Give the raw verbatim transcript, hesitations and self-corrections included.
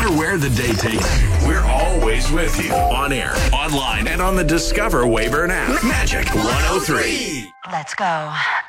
matter where the day takes you, we're always with you. On air, online, and on the Discover Weyburn app. Magic one oh three. Let's go.